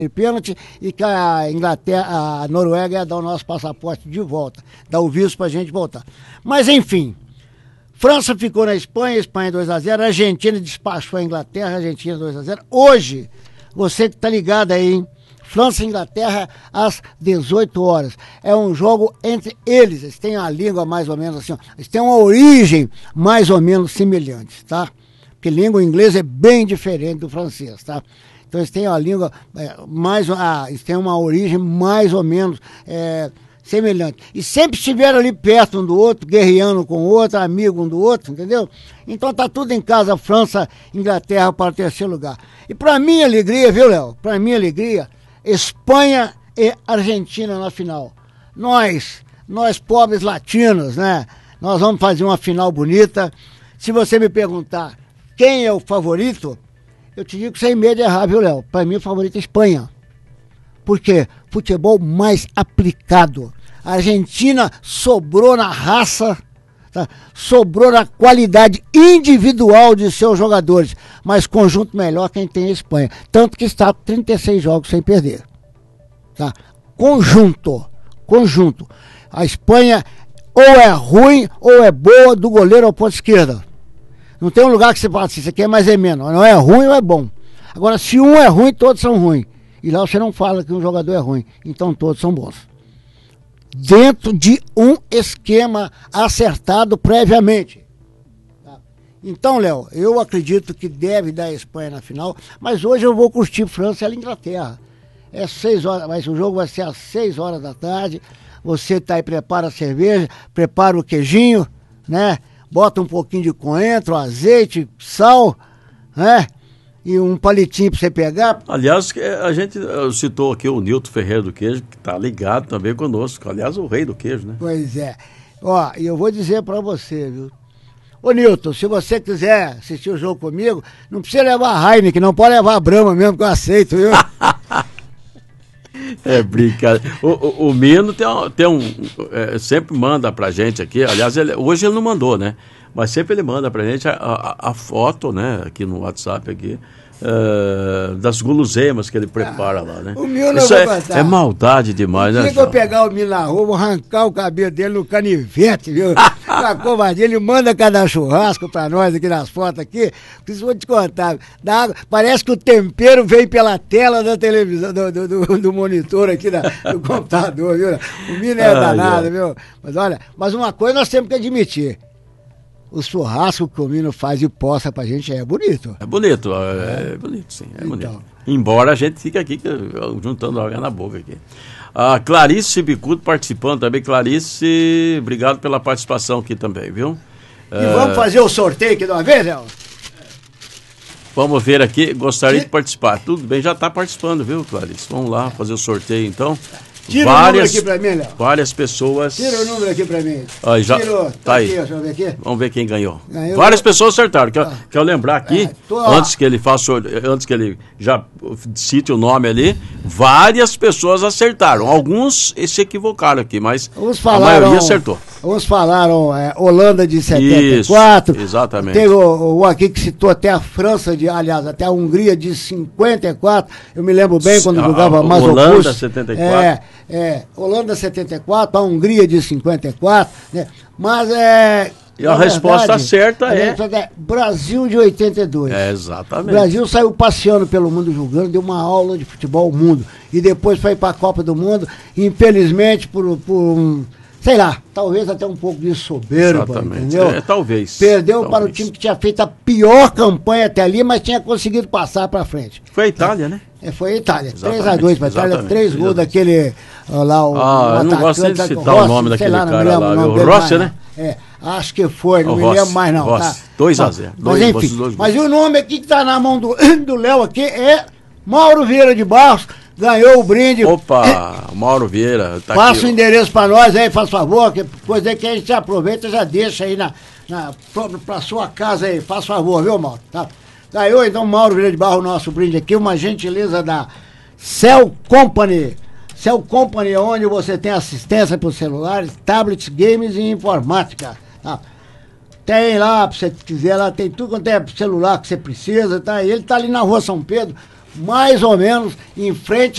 de pênalti e que a Inglaterra, a Noruega ia dar o nosso passaporte de volta, dar o visto pra gente voltar. Mas enfim, França ficou na Espanha, Espanha 2-0, Argentina despachou a Inglaterra, Argentina 2-0. Hoje, você que tá ligado aí, hein? França e Inglaterra às 18 horas. É um jogo entre eles. Eles têm uma língua mais ou menos assim, ó. Eles têm uma origem mais ou menos semelhante, tá? Porque língua inglesa é bem diferente do francês, tá? Então eles têm uma língua eles têm uma origem mais ou menos semelhante. E sempre estiveram ali perto um do outro, guerreando com o outro, amigo um do outro, entendeu? Então tá tudo em casa, França, Inglaterra para o terceiro lugar. E para minha alegria, viu, Léo? Para minha alegria, Espanha e Argentina na final. Nós pobres latinos, né? Nós vamos fazer uma final bonita. Se você me perguntar quem é o favorito, eu te digo sem medo de errar, viu, Léo? Para mim o favorito é Espanha. Por quê? Futebol mais aplicado. A Argentina sobrou na raça, tá? Sobrou na qualidade individual de seus jogadores, mas conjunto melhor quem tem a Espanha. Tanto que está 36 jogos sem perder. Tá? Conjunto. A Espanha ou é ruim ou é boa do goleiro ao ponto esquerda. Não tem um lugar que você fala assim, isso aqui é mais ou menos. Não é ruim ou é bom. Agora, se um é ruim, todos são ruins. E lá você não fala que um jogador é ruim. Então todos são bons. Dentro de um esquema acertado previamente. Tá? Então, Léo, eu acredito que deve dar a Espanha na final, mas hoje eu vou curtir França e Inglaterra. É 6 horas, mas o jogo vai ser às 6 horas da tarde. Você tá aí, prepara a cerveja, prepara o queijinho, né? Bota um pouquinho de coentro, azeite, sal, né? E um palitinho pra você pegar. Aliás, a gente citou aqui o Nilton Ferreira do Queijo, que tá ligado também conosco. Aliás, o rei do queijo, né? Pois é. Ó, e eu vou dizer pra você, viu? Ô Nilton, se você quiser assistir o jogo comigo, não precisa levar Heineken, não pode levar a Brahma mesmo, que eu aceito, viu? É brincadeira. O Mino sempre manda pra gente aqui. Aliás, hoje ele não mandou, né? Mas sempre ele manda pra gente a foto, né? Aqui no WhatsApp aqui. Das guloseimas que ele prepara lá, né? O Mino isso não é maldade demais, né? Se eu pegar o Mino na rua, vou arrancar o cabelo dele no canivete, viu? Na covardia, ele manda cada churrasco pra nós aqui nas fotos aqui. Isso vou te contar. Parece que o tempero vem pela tela da televisão, do monitor aqui, do computador, viu? O Mino é danado, viu? Mas olha, uma coisa nós temos que admitir. O churrasco que o Mino faz e posta pra gente é bonito. É bonito, é bonito, sim, é então bonito. Embora a gente fique aqui juntando água na boca aqui. A Clarice Bicudo participando também. Clarice, obrigado pela participação aqui também, viu? E vamos fazer o sorteio aqui de uma vez, Léo? Vamos ver aqui, gostaria de participar. Tudo bem, já está participando, viu, Clarice? Vamos lá fazer o sorteio então. Tira o número aqui pra mim, Léo. Várias pessoas. Tira o número aqui pra mim. Tirou. Tá aí. Aqui, deixa eu ver aqui. Vamos ver quem ganhou. Várias pessoas acertaram. Quero lembrar aqui, antes que ele já cite o nome ali, várias pessoas acertaram. Alguns se equivocaram aqui, mas a maioria acertou. Uns falaram Holanda de 74. Isso, exatamente. Teve o aqui que citou até a França, aliás, até a Hungria de 54. Eu me lembro bem quando jogava mais Holanda 74. Holanda 74, a Hungria de 54, né? Mas e a resposta certa é Brasil de 82. Exatamente. O Brasil saiu passeando pelo mundo jogando, deu uma aula de futebol ao mundo. E depois foi para a Copa do Mundo, infelizmente por sei lá, talvez até um pouco de soberba, entendeu? Talvez. Perdeu para o time que tinha feito a pior campanha até ali, mas tinha conseguido passar para frente. Foi a Itália, né? Foi a Itália. 3-2 para a Itália, 3 gols daquele lá, eu não gosto nem de citar o nome daquele cara lá, o Rossi, né? Acho que foi, não me lembro mais não. Rossi, 2-0. Mas enfim, mas o nome aqui que está na mão do Léo aqui é Mauro Vieira de Barros. Ganhou o brinde. Opa, Mauro Vieira. Tá Passa o endereço pra nós aí, faz favor, que coisa aí que a gente aproveita e já deixa aí pra sua casa aí, faz favor, viu, Mauro? Tá. Ganhou então Mauro Vieira de Barro, o nosso brinde aqui, uma gentileza da Cell Company. Cell Company é onde você tem assistência para os celulares, tablets, games e informática. Tá? Tem lá, se você quiser, lá tem tudo quanto é celular que você precisa, tá? Ele tá ali na rua São Pedro, mais ou menos em frente